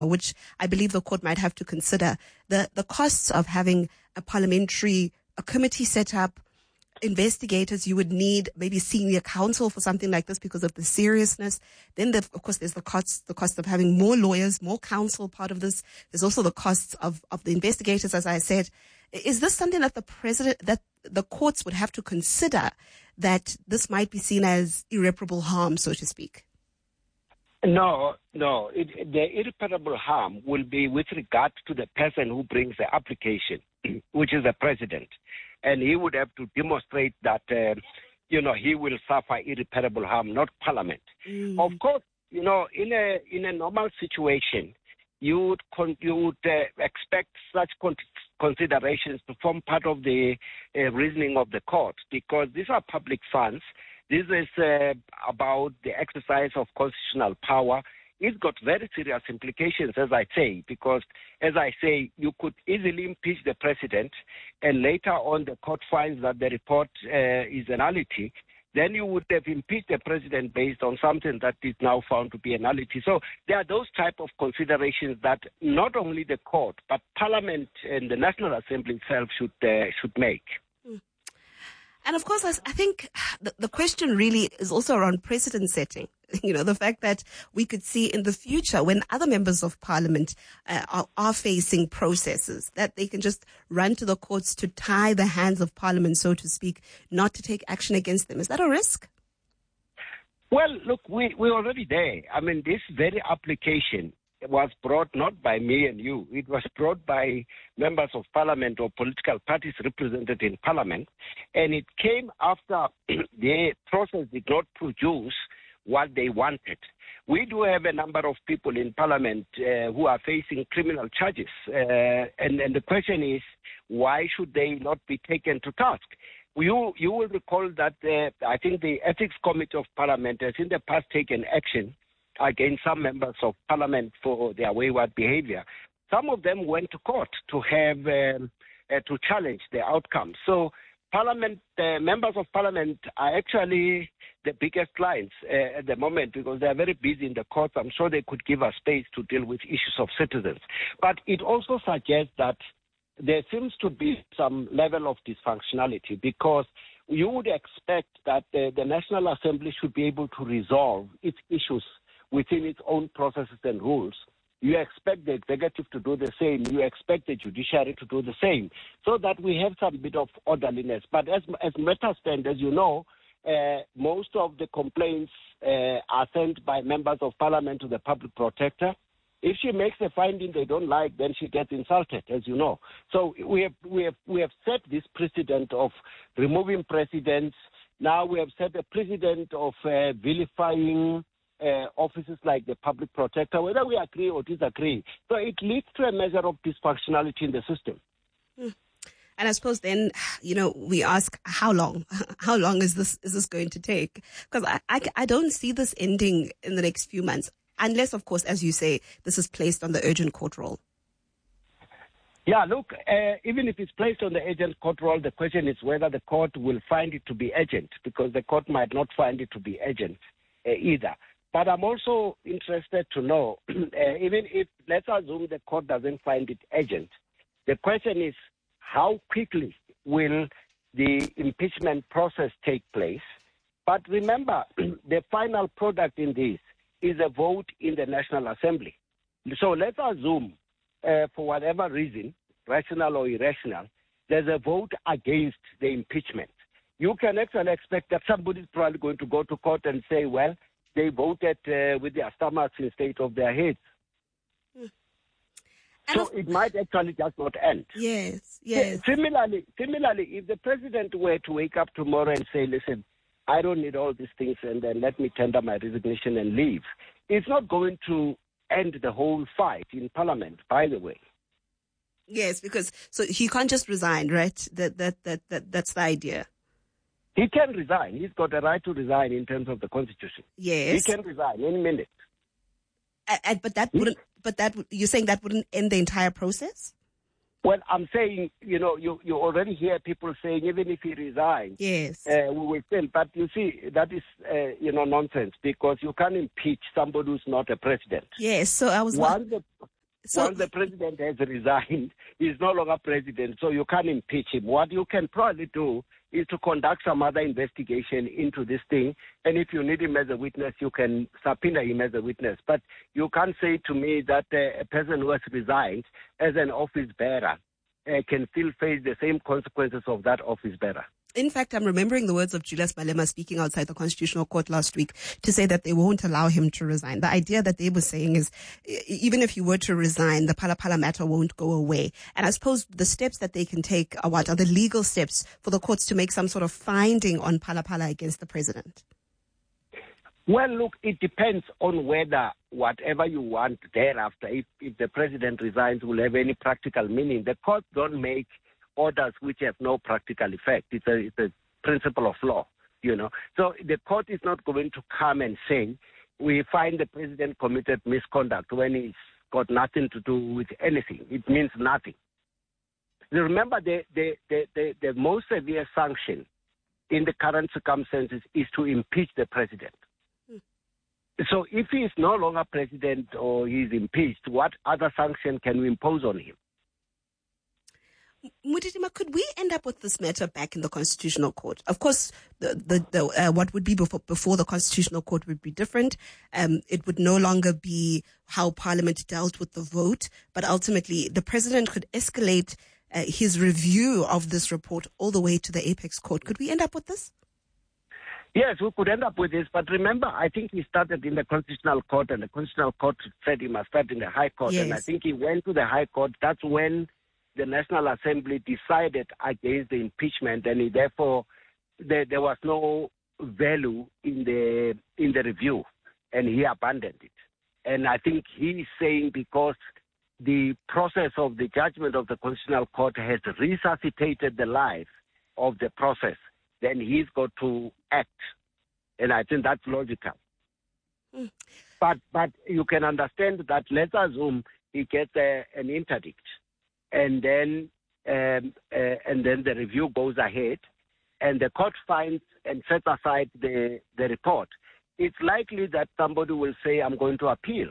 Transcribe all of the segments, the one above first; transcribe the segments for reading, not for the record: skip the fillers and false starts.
which I believe the court might have to consider, the costs of having a committee set up, investigators. You would need maybe senior counsel for something like this because of the seriousness. Then, of course, there's the cost of having more lawyers, more counsel part of this. There's also the costs of the investigators, as I said. Is this something that the courts would have to consider, that this might be seen as irreparable harm, so to speak? No. The irreparable harm will be with regard to the person who brings the application, which is the president. And he would have to demonstrate that, he will suffer irreparable harm, not Parliament. Of course, in a normal situation, you would expect such considerations to form part of the reasoning of the court, because these are public funds. This is about the exercise of constitutional power. It's got very serious implications, as I say, because, as I say, you could easily impeach the president, and later on the court finds that the report is a nullity. Then you would have impeached the president based on something that is now found to be a nullity. So there are those type of considerations that not only the court, but Parliament and the National Assembly itself should make. And of course, I think the question really is also around precedent setting. The fact that we could see in the future, when other members of Parliament are facing processes, that they can just run to the courts to tie the hands of Parliament, so to speak, not to take action against them. Is that a risk? Well, look, we're already there. I mean, this very application was brought not by me and you. It was brought by members of Parliament or political parties represented in Parliament, and it came after the process did not produce what they wanted. We do have a number of people in Parliament who are facing criminal charges, and the question is, why should they not be taken to task? You will recall that I think the Ethics Committee of Parliament has in the past taken action against some members of Parliament for their wayward behavior. Some of them went to court to have to challenge the outcome. So Parliament, members of Parliament are actually the biggest clients at the moment, because they are very busy in the courts. I'm sure they could give us space to deal with issues of citizens. But it also suggests that there seems to be some level of dysfunctionality, because you would expect that the National Assembly should be able to resolve its issues within its own processes and rules. You expect the executive to do the same. You expect the judiciary to do the same, so that we have some bit of orderliness. But as matters stand, as you know, most of the complaints are sent by members of Parliament to the public protector. If she makes a finding they don't like, then she gets insulted, as you know. So we have set this precedent of removing presidents. Now we have set a precedent of vilifying offices like the public protector, whether we agree or disagree. So it leads to a measure of dysfunctionality in the system. And I suppose then, we ask, how long? How long is this going to take? Because I don't see this ending in the next few months, unless, of course, as you say, this is placed on the urgent court roll. Yeah, look, even if it's placed on the urgent court roll, the question is whether the court will find it to be urgent, because the court might not find it to be urgent either. But I'm also interested to know, even if, let's assume the court doesn't find it urgent, the question is, how quickly will the impeachment process take place? But remember, the final product in this is a vote in the National Assembly. So let's assume, for whatever reason, rational or irrational, there's a vote against the impeachment. You can actually expect that somebody's probably going to go to court and say, well, they voted with their stomachs instead of their heads. So it might actually just not end. Yes. Similarly, if the president were to wake up tomorrow and say, listen, I don't need all these things, and then let me tender my resignation and leave, it's not going to end the whole fight in Parliament, by the way. Yes, because so he can't just resign, right? That's the idea. He can resign. He's got a right to resign in terms of the Constitution. Yes. He can resign any minute. But you're saying that wouldn't end the entire process? Well, I'm saying, you already hear people saying even if he resigns, Yes. we will still. But you see, that is, nonsense, because you can't impeach somebody who's not a president. Yes. So I was. Once the president has resigned, he's no longer president, so you can't impeach him. What you can probably do is to conduct some other investigation into this thing, and if you need him as a witness, you can subpoena him as a witness. But you can't say to me that a person who has resigned as an office bearer can still face the same consequences of that office bearer. In fact, I'm remembering the words of Julius Malema speaking outside the Constitutional Court last week to say that they won't allow him to resign. The idea that they were saying is even if he were to resign, the Phala Phala matter won't go away. And I suppose the steps that they can take are what? Are the legal steps for the courts to make some sort of finding on Phala Phala against the president? Well, look, it depends on whether whatever you want thereafter, if the president resigns, will have any practical meaning. The courts don't make orders which have no practical effect. It's a principle of law, So the court is not going to come and say, we find the president committed misconduct when he's got nothing to do with anything. It means nothing. Remember, the most severe sanction in the current circumstances is to impeach the president. So if he is no longer president or he is impeached, what other sanction can we impose on him? Mutijima, could we end up with this matter back in the Constitutional Court? Of course, the what would be before the Constitutional Court would be different. It would no longer be how Parliament dealt with the vote, but ultimately the president could escalate his review of this report all the way to the Apex Court. Could we end up with this? Yes, we could end up with this. But remember, I think he started in the Constitutional Court, and the Constitutional Court said he must start in the High Court. Yes. And I think he went to the High Court. That's when the National Assembly decided against the impeachment, and therefore there was no value in the review, and he abandoned it. And I think he's saying because the process of the judgment of the Constitutional Court has resuscitated the life of the process, then he's got to act. And I think that's logical. But you can understand that let's assume he gets an interdict, and then the review goes ahead, and the court finds and sets aside the report. It's likely that somebody will say, I'm going to appeal,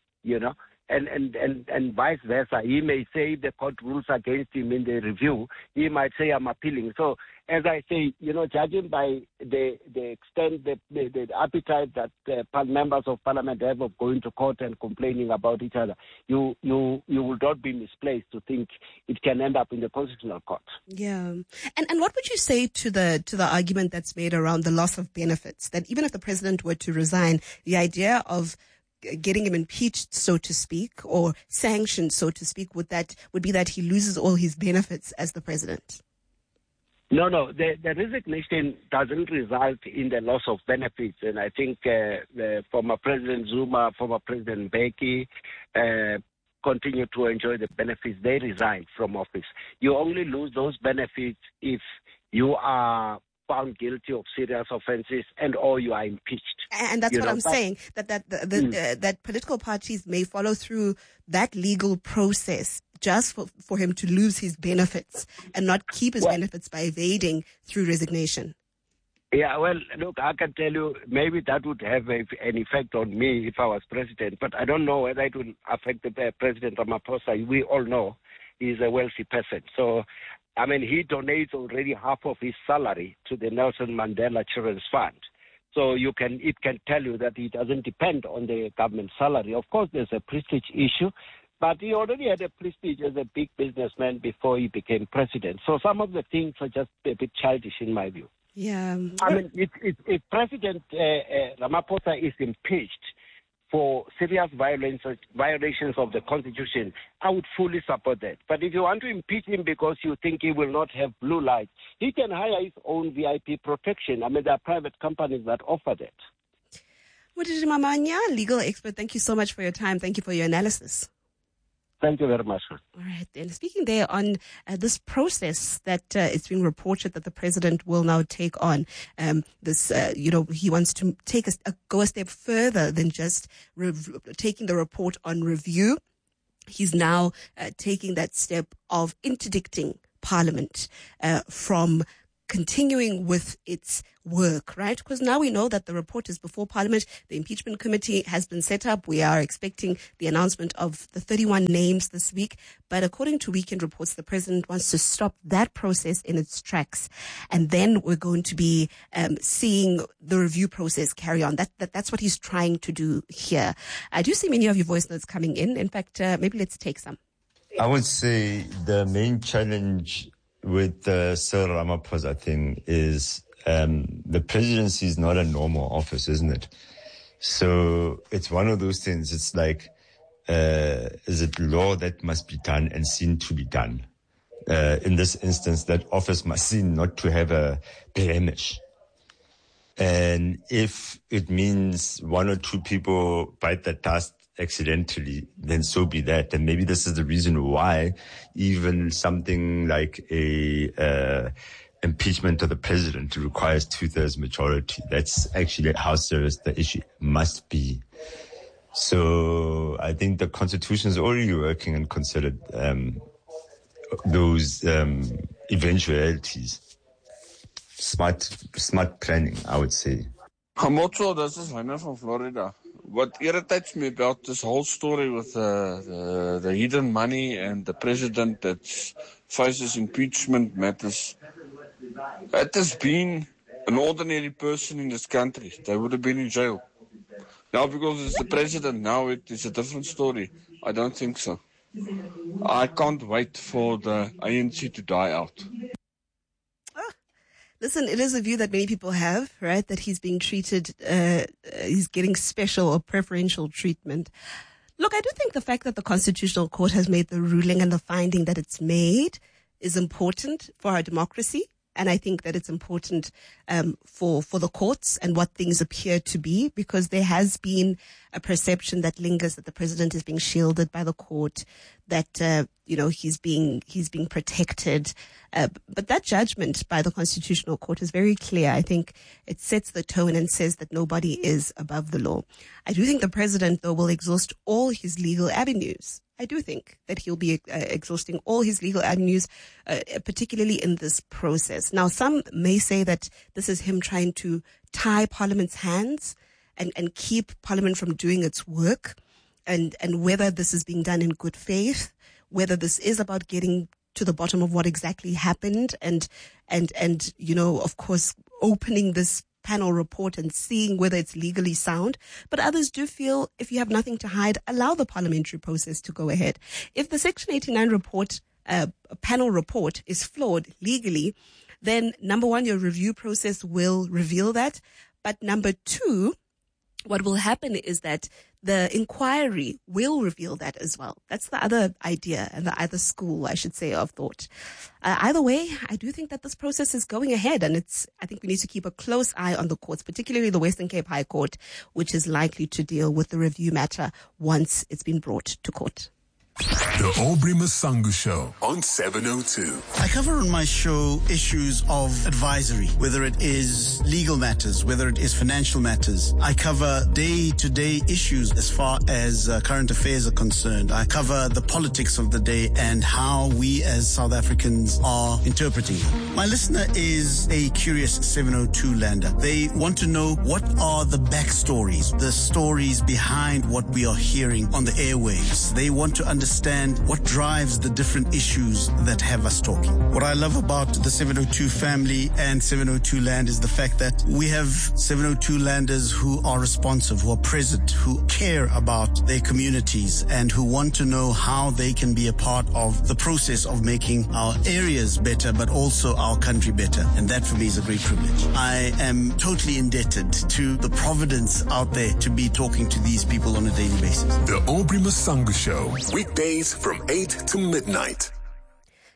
and vice versa. He may say the court rules against him in the review. He might say, I'm appealing. So, as I say, judging by the extent, the appetite that members of Parliament have of going to court and complaining about each other, you will not be misplaced to think it can end up in the Constitutional Court. Yeah. And what would you say to the argument that's made around the loss of benefits, that even if the president were to resign, the idea of getting him impeached, so to speak, or sanctioned, so to speak, would be that he loses all his benefits as the president? No. The resignation doesn't result in the loss of benefits. And I think former President Zuma, former President Mbeki continue to enjoy the benefits. They resigned from office. You only lose those benefits if you are found guilty of serious offenses or you are impeached. And that's what I'm saying, that political parties may follow through that legal process just for him to lose his benefits and not keep his benefits by evading through resignation. Yeah, well, look, I can tell you maybe that would have an effect on me if I was president, but I don't know whether it will affect the President Ramaphosa. We all know he's a wealthy person. So, he donates already half of his salary to the Nelson Mandela Children's Fund. So it can tell you that he doesn't depend on the government salary. Of course, there's a prestige issue, but he already had a prestige as a big businessman before he became president. So some of the things are just a bit childish in my view. Yeah. If President Ramaphosa is impeached for serious violations of the Constitution, I would fully support that. But if you want to impeach him because you think he will not have blue lights, he can hire his own VIP protection. There are private companies that offer that. Mutijima Mannya, legal expert, thank you so much for your time. Thank you for your analysis. Thank you very much. All right. Then speaking there on this process that it's being reported that the president will now take on, he wants to go a step further than just taking the report on review. he's now taking that step of interdicting Parliament from continuing with its work, right? Because now we know that the report is before Parliament. The impeachment committee has been set up. We are expecting the announcement of the 31 names this week. But according to Weekend Reports, the president wants to stop that process in its tracks. And then we're going to be seeing the review process carry on. That's what he's trying to do here. I do see many of your voice notes coming in. In fact, maybe let's take some. I would say the main challenge with the Cyril Ramaphosa thing is the presidency is not a normal office, isn't it? So it's one of those things. It's like, is it law that must be done and seen to be done? In this instance, that office must seem not to have a blemish. And if it means one or two people bite the dust accidentally, then so be that. And maybe this is the reason why even something like a impeachment of the president requires 2/3 majority. That's actually how serious the issue must be. So I think the Constitution is already working and considered those eventualities. Smart planning, I would say. Hamotso, this is Heiner from Florida. What irritates me about this whole story with the hidden money and the president that faces impeachment matters, it has been an ordinary person in this country. They would have been in jail. Now because it's the president, now it is a different story. I don't think so. I can't wait for the ANC to die out. Listen, it is a view that many people have, right? That he's being treated, he's getting special or preferential treatment. Look, I do think the fact that the Constitutional Court has made the ruling and the finding that it's made is important for our democracy. And I think that it's important for the courts and what things appear to be, because there has been a perception that lingers that the president is being shielded by the court, that he's being protected. But that judgment by the Constitutional Court is very clear. I think it sets the tone and says that nobody is above the law. I do think the president, though, will exhaust all his legal avenues. I do think that he'll be exhausting all his legal avenues, particularly in this process. Now, some may say that this is him trying to tie Parliament's hands and keep Parliament from doing its work, and whether this is being done in good faith, whether this is about getting to the bottom of what exactly happened and of course, opening this panel report and seeing whether it's legally sound. But others do feel if you have nothing to hide, allow the parliamentary process to go ahead. If the Section 89 report, panel report is flawed legally, then number one, your review process will reveal that. But number two, what will happen is that the inquiry will reveal that as well. That's the other idea and the other school, I should say, of thought. Either way, I do think that this process is going ahead, and I think we need to keep a close eye on the courts, particularly the Western Cape High Court, which is likely to deal with the review matter once it's been brought to court. The Aubrey Masangu Show on 702. I cover on my show issues of advisory, whether it is legal matters, whether it is financial matters. I cover day-to-day issues as far as current affairs are concerned. I cover the politics of the day and how we as South Africans are interpreting them. My listener is a curious 702 lander. They want to know what are the backstories, the stories behind what we are hearing on the airwaves. They want to understand what drives the different issues that have us talking. What I love about the 702 family and 702 Land is the fact that we have 702 landers who are responsive, who are present, who care about their communities and who want to know how they can be a part of the process of making our areas better, but also our country better. And that for me is a great privilege. I am totally indebted to the providence out there to be talking to these people on a daily basis. The Aubrey Masangu Show. Weekdays from 8 to midnight.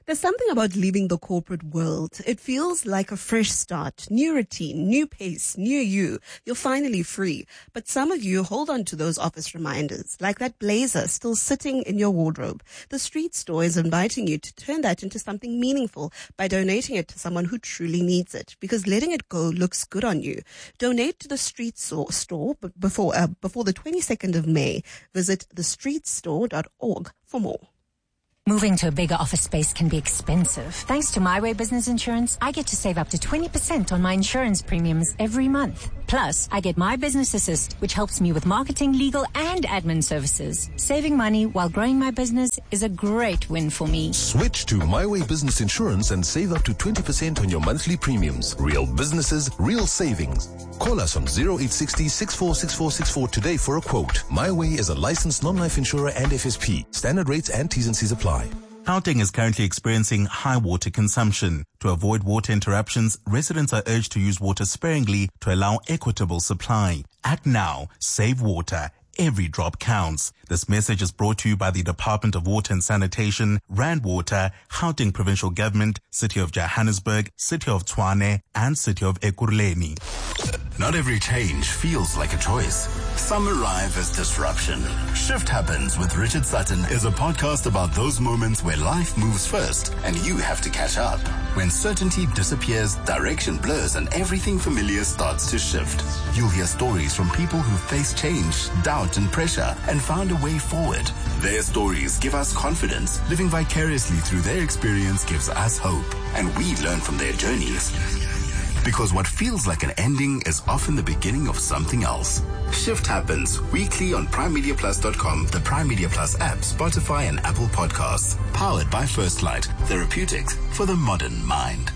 There's something about leaving the corporate world. It feels like a fresh start, new routine, new pace, new you. You're finally free. But some of you hold on to those office reminders, like that blazer still sitting in your wardrobe. The Street Store is inviting you to turn that into something meaningful by donating it to someone who truly needs it, because letting it go looks good on you. Donate to the Street Store before the 22nd of May. Visit thestreetstore.org for more. Moving to a bigger office space can be expensive. Thanks to My Way Business Insurance, I get to save up to 20% on my insurance premiums every month. Plus, I get My Business Assist, which helps me with marketing, legal, and admin services. Saving money while growing my business is a great win for me. Switch to My Way Business Insurance and save up to 20% on your monthly premiums. Real businesses, real savings. Call us on 0860 646464 today for a quote. My Way is a licensed non-life insurer and FSP. Standard rates and T's and C's apply. Gauteng is currently experiencing high water consumption. To avoid water interruptions, residents are urged to use water sparingly to allow equitable supply. Act now. Save water. Every drop counts. This message is brought to you by the Department of Water and Sanitation, Rand Water, Gauteng Provincial Government, City of Johannesburg, City of Tshwane, and City of Ekurhuleni. Not every change feels like a choice. Some arrive as disruption. Shift Happens with Richard Sutton is a podcast about those moments where life moves first and you have to catch up. When certainty disappears, direction blurs, and everything familiar starts to shift. You'll hear stories from people who face change, doubt, and pressure and found a way forward. Their stories give us confidence. Living vicariously through their experience gives us hope, and we learn from their journeys. Because what feels like an ending is often the beginning of something else. Shift Happens weekly on PrimeMediaPlus.com, the Prime Media Plus app, Spotify, and Apple Podcasts. Powered by First Light, therapeutics for the modern mind.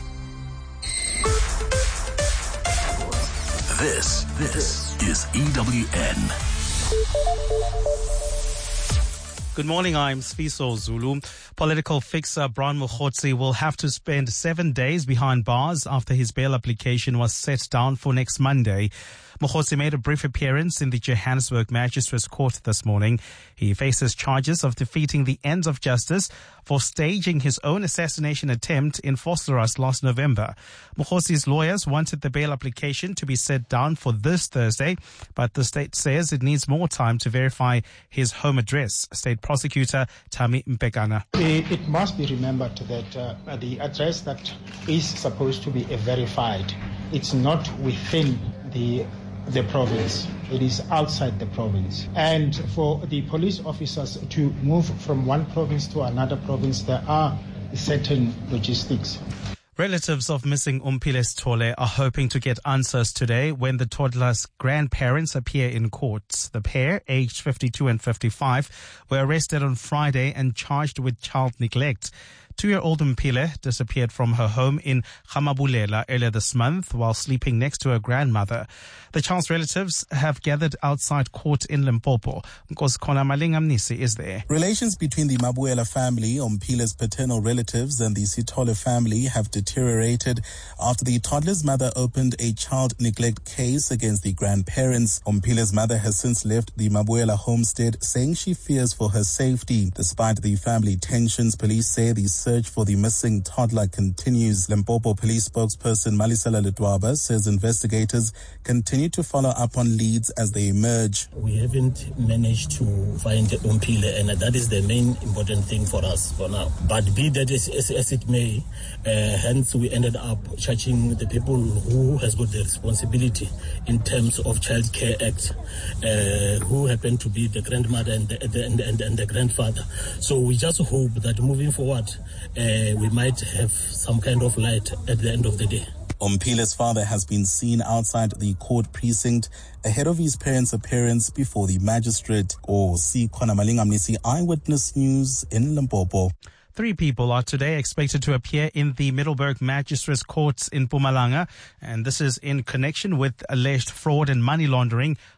This is EWN. Good morning, I'm Sfiso Zulu. Political fixer Brian Mokgotsi will have to spend 7 days behind bars after his bail application was set down for next Monday. Mokgotsi made a brief appearance in the Johannesburg Magistrates Court this morning. He faces charges of defeating the ends of justice for staging his own assassination attempt in Vosloorus last November. Mokgotsi's lawyers wanted the bail application to be set down for this Thursday, but the state says it needs more time to verify his home address. State prosecutor Tami Mpekana. It must be remembered that the address that is supposed to be verified, it's not within the province. It is outside the province. And for the police officers to move from one province to another province, there are certain logistics. Relatives of missing Umphile Sithole are hoping to get answers today when the toddler's grandparents appear in court. The pair, aged 52 and 55, were arrested on Friday and charged with child neglect. 2-year-old Umphile disappeared from her home in Gamabulela earlier this month while sleeping next to her grandmother. The child's relatives have gathered outside court in Limpopo. Nkosikhona Malingamnisi is there. Relations between the Mabuela family, Umphile's paternal relatives, and the Sithole family have deteriorated after the toddler's mother opened a child neglect case against the grandparents. Umphile's mother has since left the Mabuela homestead, saying she fears for her safety. Despite the family tensions, police say the search for the missing toddler continues. Limpopo police spokesperson Malisela Letwaba says investigators continue to follow up on leads as they emerge. We haven't managed to find Umphile, and that is the main important thing for us for now. But be that as it may, hence we ended up charging the people who has got the responsibility in terms of Child Care Act, who happen to be the grandmother and the grandfather. So we just hope that moving forward, we might have some kind of light at the end of the day. Umphile's father has been seen outside the court precinct ahead of his parents' appearance before the magistrate. Nkosikhona Malingamnisi, Eyewitness News in Limpopo. 3 people are today expected to appear in the Middelburg Magistrates Courts in Mpumalanga, and this is in connection with alleged fraud and money laundering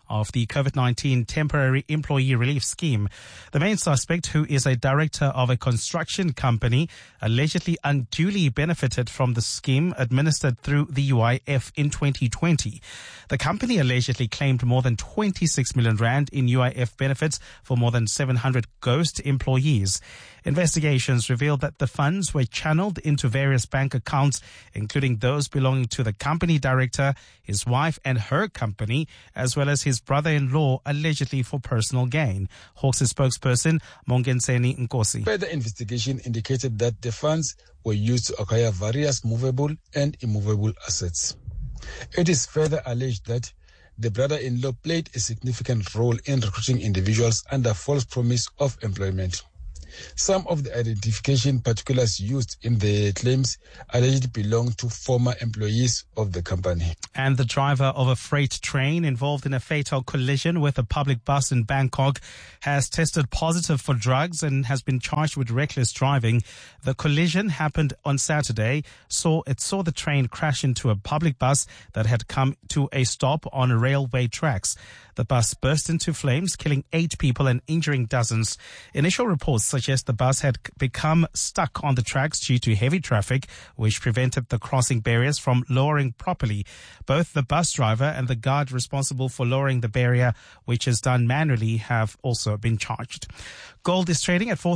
of the COVID-19 Temporary Employee Relief Scheme. The main suspect, who is a director of a construction company, allegedly unduly benefited from the scheme administered through the UIF in 2020. The company allegedly claimed more than 26 million rand in UIF benefits for more than 700 ghost employees. Investigations revealed that the funds were channeled into various bank accounts, including those belonging to the company director, his wife and her company, as well as his brother-in-law, allegedly for personal gain. Hawks' spokesperson, Mongenseni Nkosi. Further investigation indicated that the funds were used to acquire various movable and immovable assets. It is further alleged that the brother-in-law played a significant role in recruiting individuals under false promise of employment. Some of the identification particulars used in the claims allegedly belong to former employees of the company. And the driver of a freight train involved in a fatal collision with a public bus in Bangkok has tested positive for drugs and has been charged with reckless driving. The collision happened on Saturday, so it saw the train crash into a public bus that had come to a stop on railway tracks. The bus burst into flames, killing 8 people and injuring dozens. Initial reports suggest the bus had become stuck on the tracks due to heavy traffic, which prevented the crossing barriers from lowering properly. Both the bus driver and the guard responsible for lowering the barrier, which is done manually, have also been charged. Gold is trading at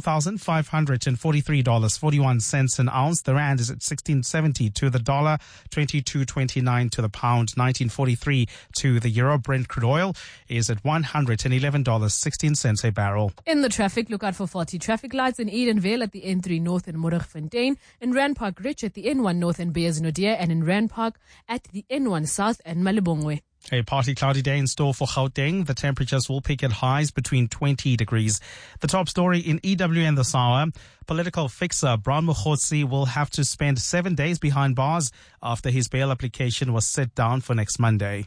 $4,543.41 an ounce. The rand is at 16.70 to the dollar, 22.29 to the pound, 19.43 to the euro. Brent crude oil is at $111.16 a barrel. In the traffic, look out for faulty traffic lights in Edenvale at the N3 North and Moerfontein, in Rand Park Ridge at the N1 North and Beyersnodere, and in Rand Park at the N1 South and Malibongwe. A partly cloudy day in store for Gauteng. The temperatures will peak at highs between 20 degrees. The top story in EWN this hour. Political fixer Brian Mokhotsi will have to spend 7 days behind bars after his bail application was set down for next Monday.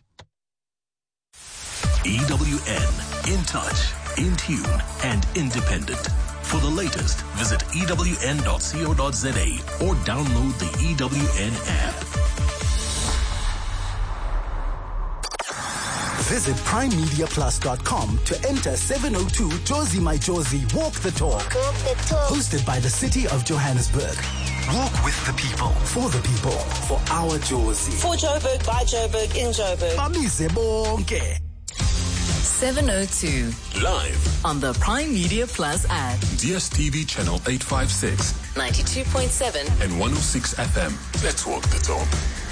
EWN, in touch, in tune, and independent. For the latest, visit ewn.co.za or download the EWN app. Visit primemediaplus.com to enter 702 Jozi My Jozi Walk the Talk. Hosted by the City of Johannesburg. Walk with the people, for the people, for our Jozi. For Joburg, by Joburg, in Joburg. Bamize bonke. 702. Live on the Prime Media Plus app. DSTV channel 856. 92.7. And 106 FM. Let's walk the talk.